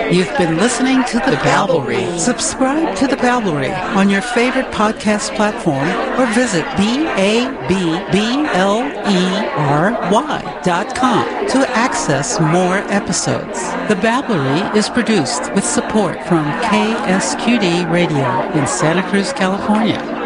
You've been listening to The Babblery. Subscribe to The Babblery on your favorite podcast platform or visit BABBLERY.com to access more episodes. The Babblery is produced with support from KSQD Radio in Santa Cruz, California.